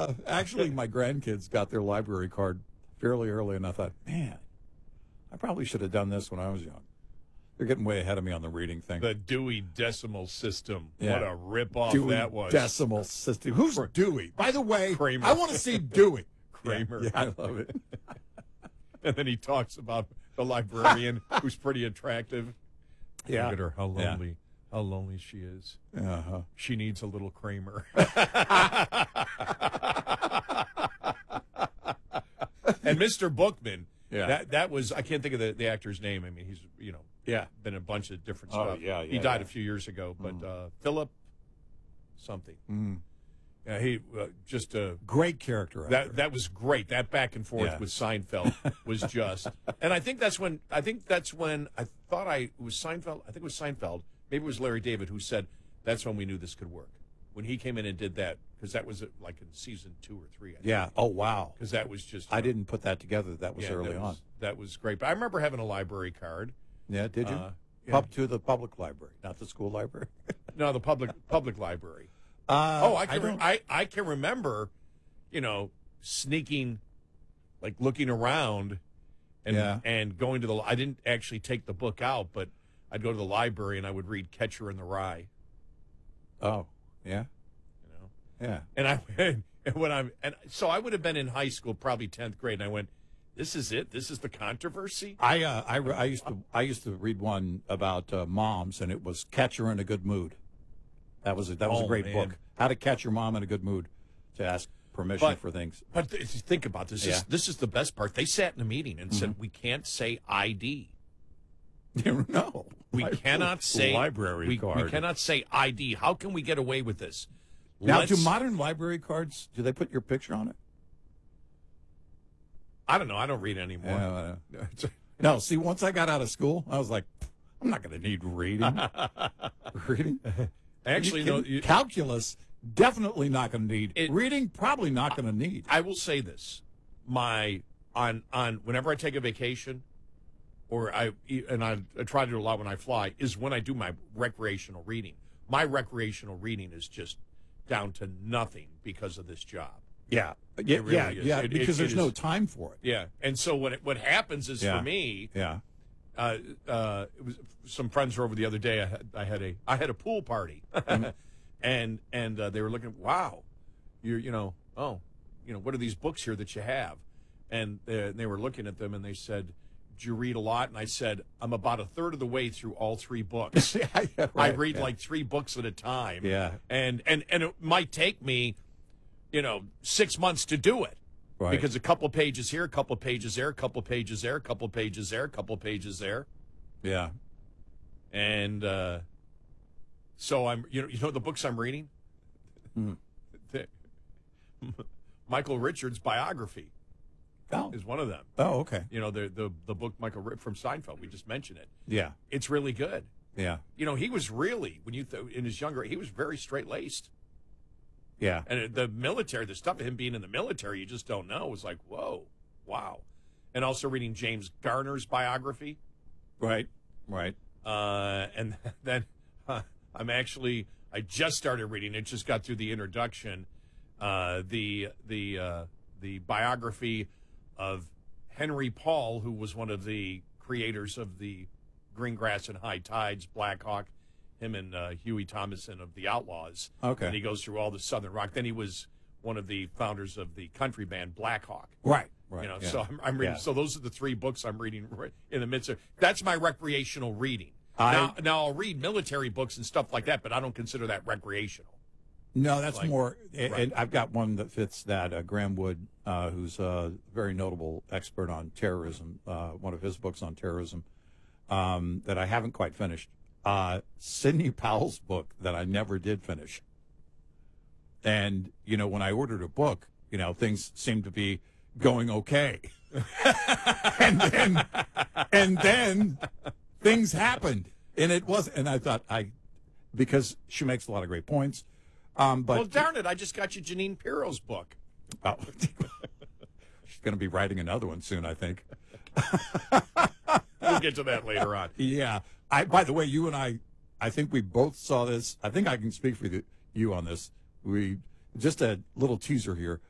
Actually, my grandkids got their library card fairly early, and I thought, man, I probably should have done this when I was young. They're getting way ahead of me on the reading thing. The Dewey Decimal System. Yeah. What a ripoff Dewey that was. Decimal System. Who's Dewey? By the way, Kramer. I want to see Dewey. Kramer. Yeah, I love it. And then he talks about the librarian who's pretty attractive. Yeah. Look at her, how lonely she is. Uh-huh. She needs a little Kramer. And Mr. Bookman, that was, I can't think of the actor's name. I mean, he's, been in a bunch of different stuff. He died a few years ago, but Philip something. Mm. Yeah, he just a great character. That was great. That back and forth with Seinfeld was just, and I think that's when I thought it was Seinfeld. I think it was Seinfeld. Maybe it was Larry David who said that's when we knew this could work. When he came in and did that, because that was like in season 2 or 3. I think. Yeah. Oh wow. Because that was just. I didn't put that together. That was early on. That was great. But I remember having a library card. Yeah. Did you? To the public library, not the school library. No, the public library. I can remember, sneaking, like looking around, and going to the. I didn't actually take the book out, but I'd go to the library and I would read Catcher in the Rye. Oh, yeah, yeah. And so I would have been in high school, probably 10th grade, and I went, "This is it. This is the controversy." I used to read one about moms, and it was Catcher in a Good Mood. That was a great book. How to catch your mom in a good mood to ask permission for things. But think about this. This is the best part. They sat in a meeting and said, we can't say ID. No. We cannot say library card. We cannot say ID. How can we get away with this? Now, do modern library cards, do they put your picture on it? I don't know. I don't read anymore. No, see, once I got out of school, I was like, I'm not going to need reading. Reading? Actually, calculus, definitely not going to need. Reading, probably not going to need. I will say this: whenever I take a vacation, or I try to do a lot when I fly, is when I do my recreational reading. My recreational reading is just down to nothing because of this job. Yeah, because there's no time for it. Yeah, and so what happens is for me, it was some friends were over the other day. I had a pool party, and they were looking. Wow, what are these books here that you have? And they were looking at them, and they said, "Do you read a lot?" And I said, "I'm about a third of the way through all 3 books. I read like 3 books at a time. Yeah, and it might take me, 6 months to do it." Right. Because a couple pages here, a couple pages there, a couple pages there, a couple pages there, a couple pages there. Yeah. And so I'm, the books I'm reading? Michael Richards' biography is one of them. Oh, okay. The book from Seinfeld, we just mentioned it. Yeah. It's really good. Yeah. He was really, in his younger, he was very straight-laced. Yeah. And the military, the stuff of him being in the military, you just don't know. It was like, whoa, wow. And also reading James Garner's biography. Right. And then I just started reading it, just got through the introduction, the biography of Henry Paul, who was one of the creators of the Greengrass and High Tides, Black Hawk. Him and Huey Thomason of the Outlaws. Okay. And he goes through all the Southern rock. Then he was one of the founders of the country band Black Hawk. Right. So I'm reading. So those are the 3 books I'm reading in the midst of. That's my recreational reading. Now I'll read military books and stuff like that, but I don't consider that recreational. No, that's more. And I've got one that fits that. Graham Wood, who's a very notable expert on terrorism. One of his books on terrorism that I haven't quite finished. Sidney Powell's book that I never did finish. And, when I ordered a book, things seemed to be going okay. and then things happened. And it wasn't, and I thought because she makes a lot of great points. But well, darn it, I just got you Janine Pirro's book. Oh, she's going to be writing another one soon, I think. We'll get to that later on. Yeah. By the way, you and I think we both saw this. I think I can speak for you on this. Just a little teaser here.